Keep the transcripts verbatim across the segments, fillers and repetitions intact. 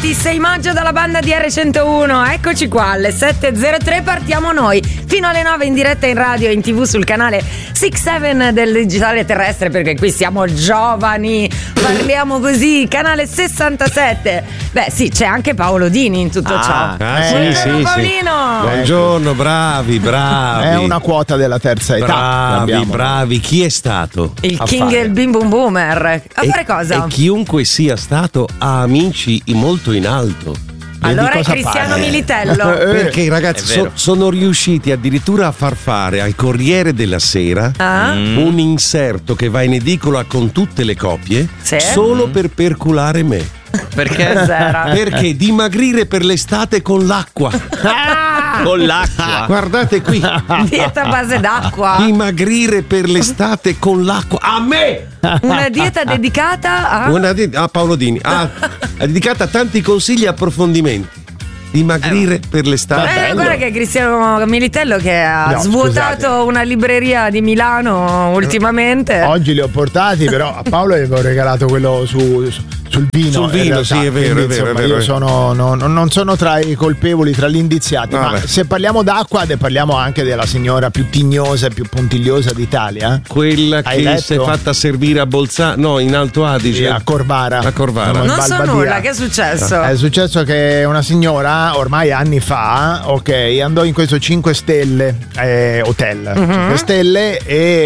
ventisei maggio dalla banda di R centouno. Eccoci qua alle sette e zero tre, partiamo noi fino alle nove in diretta in radio e in tv sul canale sei sette del digitale terrestre, perché qui siamo giovani, parliamo così, canale sessantasette. Beh sì, c'è anche Paolo Dini in tutto ah, ciò. Ah, eh, sì, buongiorno sì, Paolino. Sì. Buongiorno, bravi, bravi. È una quota della terza età. Bravi, bravi. Chi è stato? Il King e il Bim Bum Boomer. A e, fare cosa? E chiunque sia stato ha amici molto in alto. Allora è Cristiano fare? Militello. Perché i ragazzi so, sono riusciti addirittura a far fare al Corriere della Sera ah? un inserto che va in edicola con tutte le copie, sì? solo mm. per perculare me. Perché? Perché dimagrire per l'estate con l'acqua. Ah! Con l'acqua. Guardate qui. Dieta a base d'acqua. Dimagrire per l'estate con l'acqua. A me! Una dieta dedicata a Una di- a Paolo Dini. Ah, dedicata a tanti consigli e approfondimenti. Dimagrire eh, per l'estate. Eh, guarda che Cristiano Militello che ha no, svuotato scusate. una libreria di Milano ultimamente. Oggi li ho portati, però a Paolo gli avevo regalato quello su, su, sul vino. Sul vino, realtà, sì, è vero, quindi, è vero, insomma, è vero. Io sono, no, non sono tra i colpevoli, tra gli indiziati. Vabbè. Ma se parliamo d'acqua, parliamo anche della signora più tignosa e più puntigliosa d'Italia. Quella Hai che letto? si è fatta servire a Bolzano, no, in Alto Adige. Sì, a Corvara. A Corvara. Non, non so nulla, che è successo? È successo che una signora, ormai anni fa, ok, andò in questo cinque stelle eh, hotel, uh-huh. cinque stelle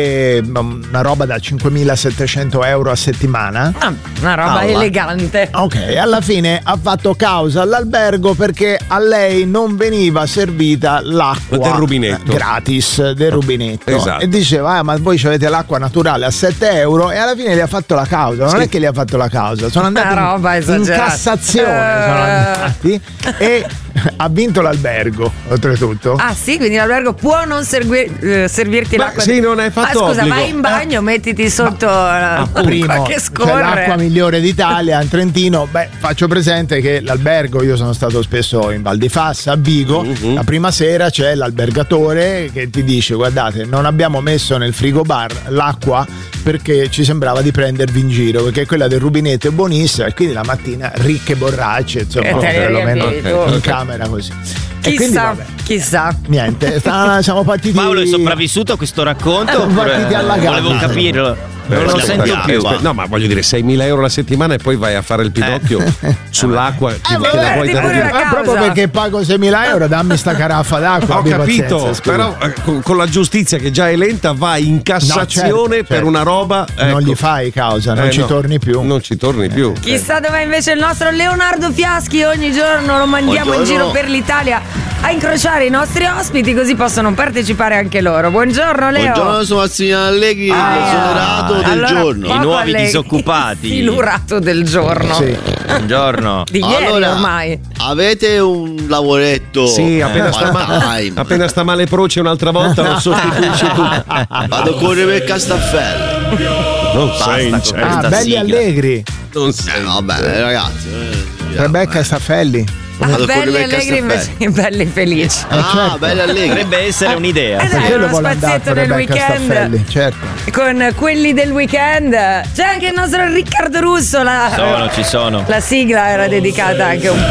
e una roba da cinquemilasettecento euro a settimana. Ah, una roba ah, elegante. Ok, alla fine ha fatto causa all'albergo perché a lei non veniva servita l'acqua del rubinetto gratis, del rubinetto. Esatto. E diceva, ah, ma voi avete l'acqua naturale a sette euro, e alla fine gli ha fatto la causa. Non sì. è che gli ha fatto la causa, sono andati una roba in, in Cassazione, uh... sono andati e ha vinto l'albergo, oltretutto. Ah sì, quindi l'albergo può non servi- eh, servirti Beh, l'acqua. Sì, di... non è fatto ah, scusa, obbligo. vai in bagno, eh. mettiti sotto Ma, uh, primo, che scorre. C'è l'acqua migliore d'Italia in Trentino. Beh, faccio presente che l'albergo, io sono stato spesso in Val di Fassa, a Vigo. Uh-huh. La prima sera c'è l'albergatore che ti dice: guardate, non abbiamo messo nel frigo bar l'acqua perché ci sembrava di prendervi in giro, perché quella del rubinetto è buonissima, e quindi la mattina ricche borracce, insomma, eh, perlomeno in camera così. Chissà, quindi, vabbè, chissà. Niente, sta, siamo partiti. Paolo è sopravvissuto a questo racconto? Siamo partiti alla gara. Volevo capirlo. Non lo sento più. No, ma voglio dire, seimila euro la settimana e poi vai a fare il pidocchio eh. sull'acqua. Eh, vabbè, la vuoi dare eh, proprio perché pago seimila euro, dammi sta caraffa d'acqua. Ho capito, pazienza, però con, con la giustizia che già è lenta vai in Cassazione no, certo, per certo. una roba. Ecco. Non gli fai causa, non eh, ci no, torni più. Non ci torni più. Chissà dov'è invece il nostro Leonardo Fiaschi. Ogni giorno lo mandiamo Buongiorno. in giro per l'Italia a incrociare i nostri ospiti, così possono partecipare anche loro. Buongiorno Leo. Buongiorno, sono Massimiliano Allegri, ah, l'esonerato del allora, giorno. I nuovi lei, disoccupati. Il lurato del giorno. Sì. Buongiorno. Di ieri allora, ormai. Avete un lavoretto? Sì, appena, eh, sta, ma- appena sta male Proce un'altra volta lo sostituisci tu. Vado a correre per Castafello. Non sei Ah, belli sigla. allegri. Non sei. Eh, vabbè, ragazzi. Eh, Rebecca Staffelli. Ah, Vado a belli correre per allegri invece Castafello. che belli felici. Eh, Ah, certo. belli allegri. Potrebbe essere un'idea. Eh, dai, Quello uno vuole andare spazietto con del Rebecca weekend. Staffelli, certo. Con quelli del weekend. C'è anche il nostro Riccardo Russo. La, Sono, ci sono. La sigla era dedicata anche un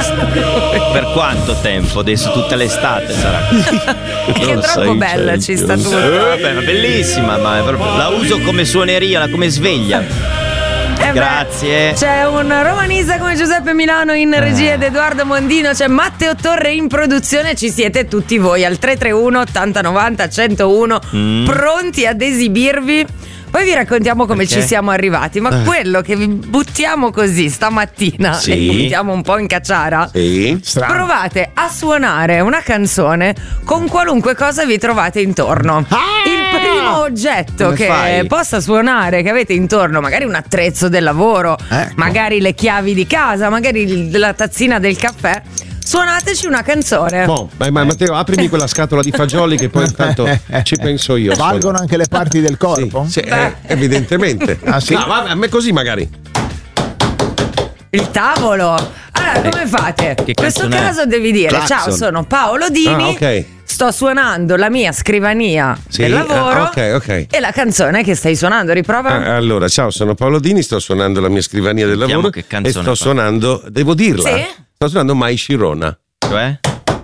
po'. Per quanto tempo? Adesso tutta l'estate sarà. Che è troppo bella, ci sta tutto. Eh, beh, ma bellissima, ma è proprio, la uso come suoneria, come sveglia. Eh Grazie. Beh, c'è un romanista come Giuseppe Milano in regia ed Edoardo Mondino, c'è Matteo Torre in produzione, ci siete tutti voi al tre tre uno ottanta novanta centouno mm. pronti ad esibirvi. Poi vi raccontiamo come Perché? ci siamo arrivati, ma Eh. quello che vi buttiamo così stamattina, Sì. e buttiamo un po' in cacciara, Sì. Strano. provate a suonare una canzone con qualunque cosa vi trovate intorno. Ah! Il primo oggetto Come che fai? possa suonare, che avete intorno, magari un attrezzo del lavoro, Ecco. magari le chiavi di casa, magari il- la tazzina del caffè, suonateci una canzone. Boh, vai, ma Matteo, aprimi quella scatola di fagioli che poi intanto ci penso io. Valgono anche le parti del Sì, corpo? sì, eh, evidentemente. Ah, sì? No, vabbè, a me così magari. Il tavolo. Allora, Allora, come fate? In questo canzone è? caso devi dire: Claxon. ciao, sono Paolo Dini. Ah, ok. Sto suonando la mia scrivania Sì, del lavoro. ah, ok, ok. E la canzone che stai suonando, riprova. Ah, allora, ciao, sono Paolo Dini, sto suonando la mia scrivania del Sentiamo lavoro che e canzone sto fa. suonando, devo dirla, Sì? sto suonando Mai Sharona. Cioè?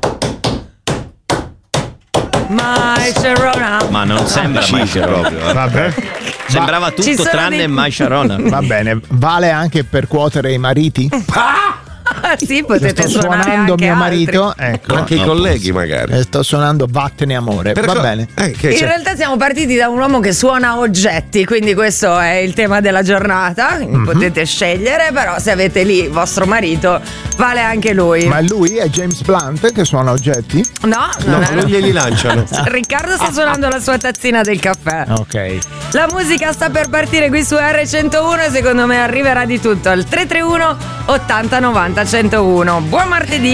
My Sharona. Ma non sembra mai Sharona. proprio. eh. Vabbè. Sembrava Ci tutto sono tranne dei- mai Sharona. Va bene, vale anche per cuotere i mariti? Sì, potete sto suonare suonando anche mio altri. marito, ecco. Anche i no, colleghi magari. E sto suonando Vattene amore. Però- Va bene. Eh, che In c'è? realtà siamo partiti da un uomo che suona oggetti, quindi questo è il tema della giornata. Mhm. Potete scegliere, però se avete lì vostro marito, vale anche lui. Ma lui è James Blunt che suona oggetti? No, No, non è- non glieli lanciano. Riccardo sta suonando la sua tazzina del caffè. Ok. La musica sta per partire qui su erre centouno e secondo me arriverà di tutto al tre tre uno ottanta novanta centouno. Buon martedì!